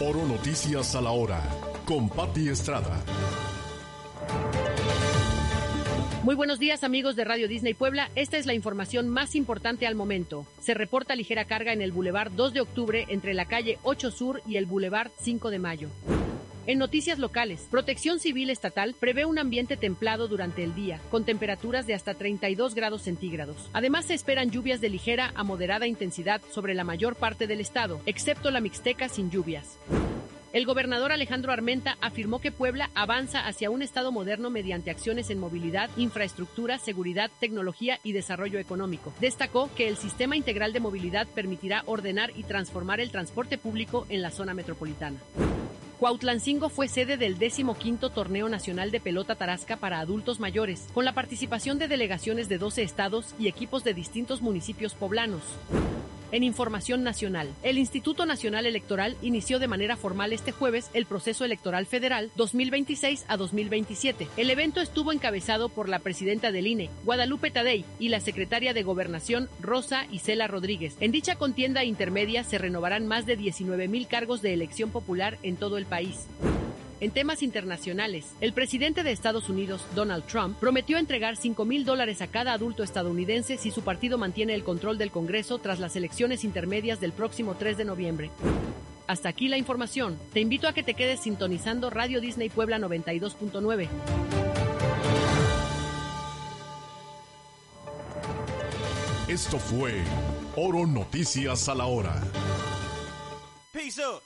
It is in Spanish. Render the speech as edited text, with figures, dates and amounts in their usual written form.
Oro Noticias a la hora, con Pati Estrada. Muy buenos días, amigos de Radio Disney Puebla. Esta es la información más importante al momento. Se reporta ligera carga en el Boulevard 2 de Octubre entre la calle 8 Sur y el Boulevard 5 de Mayo. En noticias locales, Protección Civil Estatal prevé un ambiente templado durante el día, con temperaturas de hasta 32 grados centígrados. Además, se esperan lluvias de ligera a moderada intensidad sobre la mayor parte del estado, excepto la Mixteca sin lluvias. El gobernador Alejandro Armenta afirmó que Puebla avanza hacia un estado moderno mediante acciones en movilidad, infraestructura, seguridad, tecnología y desarrollo económico. Destacó que el sistema integral de movilidad permitirá ordenar y transformar el transporte público en la zona metropolitana. Cuautlancingo fue sede del 15º Torneo Nacional de Pelota Tarasca para adultos mayores, con la participación de delegaciones de 12 estados y equipos de distintos municipios poblanos. En información nacional, el Instituto Nacional Electoral inició de manera formal este jueves el proceso electoral federal 2026 a 2027. El evento estuvo encabezado por la presidenta del INE, Guadalupe Tadei, y la secretaria de Gobernación, Rosa Isela Rodríguez. En dicha contienda intermedia se renovarán más de 19,000 cargos de elección popular en todo el país. En temas internacionales, el presidente de Estados Unidos, Donald Trump, prometió entregar $5,000 a cada adulto estadounidense si su partido mantiene el control del Congreso tras las elecciones intermedias del próximo 3 de noviembre. Hasta aquí la información. Te invito a que te quedes sintonizando Radio Disney Puebla 92.9. Esto fue Oro Noticias a la hora. Peace out.